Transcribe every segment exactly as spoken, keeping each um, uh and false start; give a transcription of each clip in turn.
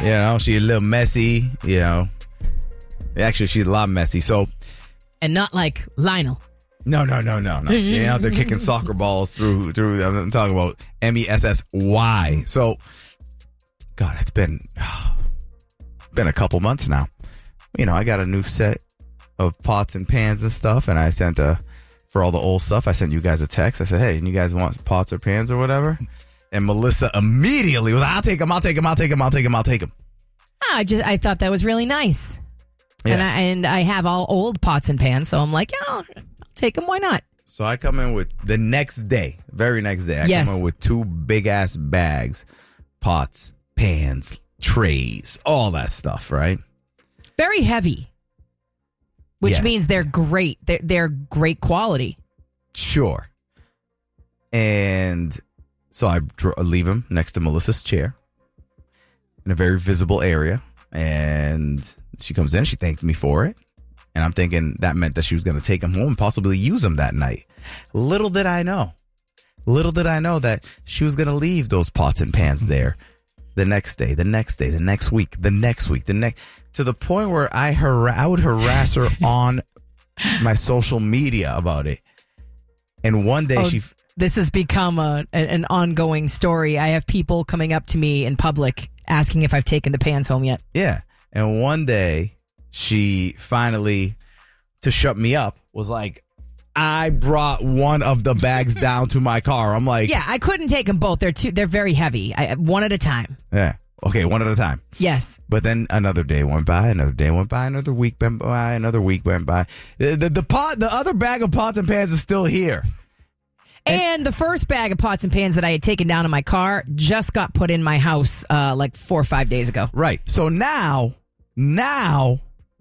You know, she's a little messy, you know. Actually, she's a lot messy. So, and not like Lionel. No, no, no, no, no. She ain't out there kicking soccer balls through, through, I'm talking about M E S S Y. So, God, it's been, oh, been a couple months now. You know, I got a new set of pots and pans and stuff, and I sent a, for all the old stuff, I sent you guys a text. I said, hey, you guys want pots or pans or whatever? And Melissa immediately was like, I'll take them, I'll take them, I'll take them, I'll take them, I'll take them. I just, I thought that was really nice. Yeah. And I, and I have all old pots and pans, so I'm like, yeah, I'll, I'll take them. Why not? So I come in with the next day, very next day, I yes. come in with two big ass bags, pots, pans, trays, all that stuff, right? Very heavy, which yes. means they're great. They're, they're great quality. Sure. And so I dr- leave them next to Melissa's chair in a very visible area, and she comes in, she thanks me for it. And I'm thinking that meant that she was going to take them home and possibly use them that night. Little did I know. Little did I know that she was going to leave those pots and pans there the next day, the next day, the next week, the next week, the next, to the point where I, har- I would harass her on my social media about it. And one day oh, she... This has become a, an ongoing story. I have people coming up to me in public asking if I've taken the pans home yet. Yeah. And one day, she finally, to shut me up, was like, I brought one of the bags down to my car. I'm like... Yeah, I couldn't take them both. They're too, they're very heavy. I, one at a time. Yeah. Okay, one at a time. Yes. But then another day went by, another day went by, another week went by, another week went by. The, the, the pot, the other bag of pots and pans is still here. And, and the first bag of pots and pans that I had taken down in my car just got put in my house uh, like four or five days ago. Right. So now, now,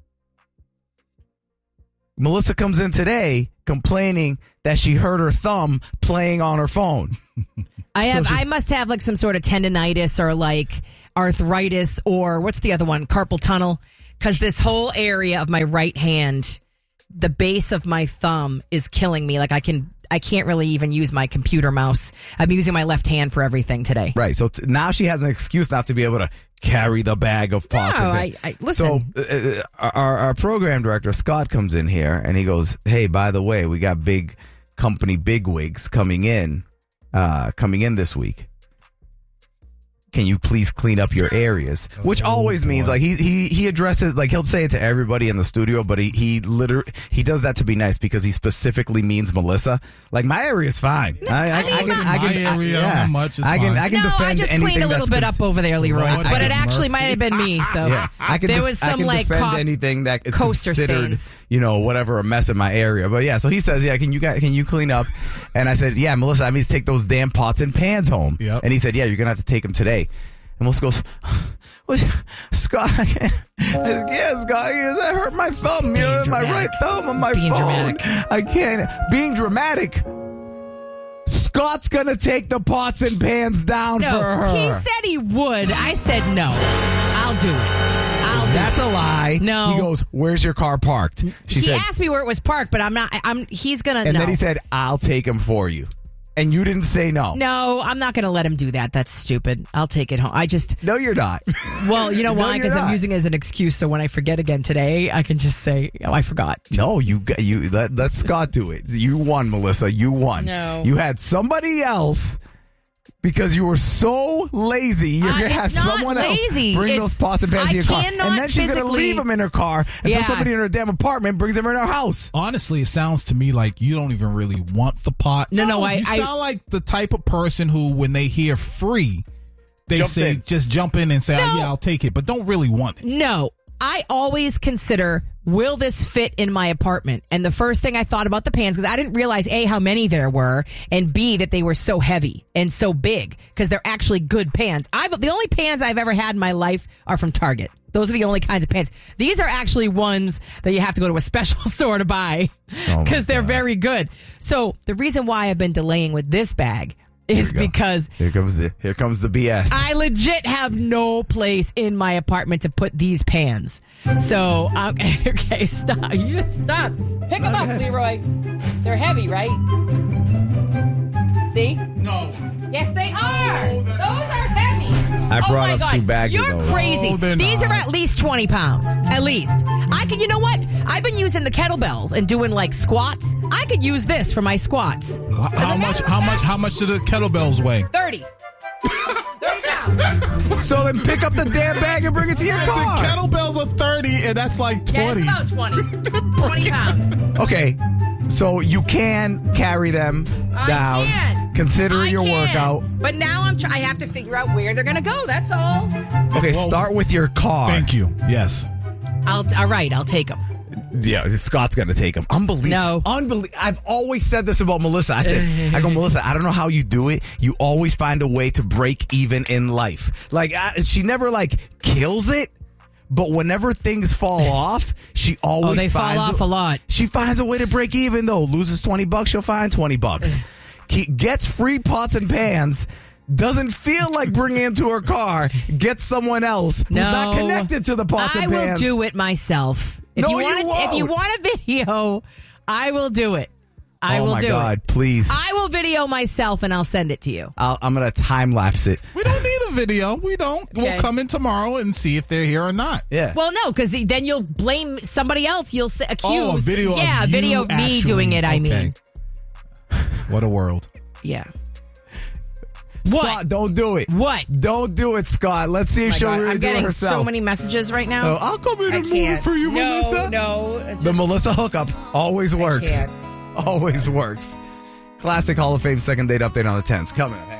Melissa comes in today complaining that she hurt her thumb playing on her phone. I have. So she, I must have like some sort of tendonitis or like arthritis or what's the other one? Carpal tunnel. Because this whole area of my right hand, the base of my thumb is killing me. Like I can, I can't really even use my computer mouse. I'm using my left hand for everything today. Right. So t- now she has an excuse not to be able to carry the bag of pots. No, and I, I listen. So uh, our, our program director, Scott, comes in here and he goes, hey, by the way, we got big company bigwigs coming in, uh, coming in this week. Can you please clean up your areas? Which oh, always boy. means like he he he addresses, like he'll say it to everybody in the studio, but he he literally he does that to be nice because he specifically means Melissa. Like my area is fine. No, I, I, I, mean, I can my I can area, I, yeah. How much is I can fine. I can no, defend I just anything cleaned a little bit cons- up over there, Leroy. Lord, but it have actually mercy. might have been me. So yeah, I can there def- was some I can like defend co- anything that is coaster considered, stains. you know, whatever, a mess in my area. But yeah, so he says, yeah, can you guys can you clean up? And I said, yeah, Melissa, I mean, take those damn pots and pans home. Yep. And he said, yeah, you're gonna have to take them today. And Melissa goes, what? Scott, I can't. Yeah, Scott, that hurt my thumb. You know, my right thumb on my being phone. dramatic. I can't. Being dramatic. Scott's gonna take the pots and pans down No, for her. he said he would. I said no. I'll do it. I'll do That's it. a lie. No. He goes, where's your car parked? She he said, asked me where it was parked, but I'm not. I'm. He's gonna. and no. then he said, I'll take him for you. And you didn't say no. No, I'm not going to let him do that. That's stupid. I'll take it home. I just... No, you're not. Well, you know No, why? you're Because I'm not. using it as an excuse, so when I forget again today, I can just say, oh, I forgot. No, you got you. Let, let Scott do it. You won, Melissa. You won. No. You had somebody else because you were so lazy. You're Uh, gonna have it's not someone lazy. else bring It's- those pots and pans I in your car, cannot and then she's gonna physically- leave them in her car until Yeah. somebody in her damn apartment brings them in her house. Honestly, it sounds to me like you don't even really want the pots. No, no, I- You I- sound like the type of person who, when they hear free, they Jumps say, in. just jump in and say, No. oh, yeah, I'll take it, but don't really want it. No. I always consider, will this fit in my apartment? And the first thing I thought about the pans, because I didn't realize, A, how many there were, and B, that they were so heavy and so big, because they're actually good pans. I've The only pans I've ever had in my life are from Target. Those are the only kinds of pans. These are actually ones that you have to go to a special store to buy, Oh my because they're God. very good. So the reason why I've been delaying with this bag is we go. because Here comes the here comes the B S. I legit have no place in my apartment to put these pans. So, um, okay, stop. You just stop. Pick them up, Leroy. They're heavy, right? See? No. Yes, they are. Those are heavy. I Oh brought my up God. two bags You're of those. crazy. No, they're These not. are at least twenty pounds. At least. I could, you know what? I've been using the kettlebells and doing like squats. I could use this for my squats. Wha- How much? How much? How much do the kettlebells weigh? thirty. thirty pounds. So then pick up the damn bag and bring it to your The car. kettlebells are thirty, and that's like Yeah, twenty. it's about twenty. twenty pounds. Okay, so you can carry them I down. can. Consider I your can. workout. But now I'm try- I have to figure out where they're going to go. That's all. Okay, Well, start with your car. Thank you. Yes. I'll, all right, I'll take them. Yeah, Scott's gonna take them. Unbelievable. No. Unbelievable. I've always said this about Melissa. I said, I go, Melissa, I don't know how you do it. You always find a way to break even in life. Like, I, she never, like, kills it. But whenever things fall off, she always Oh, they fall finds off a lot. She finds a way to break even, though. Loses twenty bucks, she'll find twenty bucks. Ke- gets free pots and pans. Doesn't feel like bringing them to her car. Gets someone else who's No. not connected to the pots I and will pans. do it myself. If No, you you want, won't. if you want a video, I will do it. I oh will my do God, it. please. I will video myself and I'll send it to you. I'll, I'm going to time lapse it. We don't need a video. We don't. Okay. We'll come in tomorrow and see if they're here or not. Yeah. Well, no, because then you'll blame somebody else. You'll say, accuse. Oh, a video yeah, of a video you of me actually- doing it. I okay. mean, What a world. yeah. Scott, What? don't do it. What? Don't do it, Scott. Let's see if My she'll God, really I'm do it getting herself. so many messages right now. Oh, I'll come in I and move it can't. for you, no, Melissa. No, it's The just- Melissa hookup always works. can't. Always works. Classic Hall of Fame second date update on the tens. Coming.